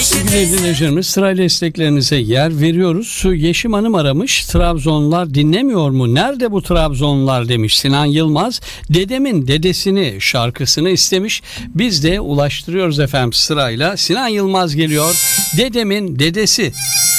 Sevgili dinleyicilerimiz, sırayla isteklerinize yer veriyoruz. Yeşim Hanım aramış. Trabzonlular dinlemiyor mu? Nerede bu Trabzonlular demiş. Sinan Yılmaz Dedemin Dedesini şarkısını istemiş. Biz de ulaştırıyoruz efendim sırayla. Sinan Yılmaz geliyor. Dedemin Dedesi.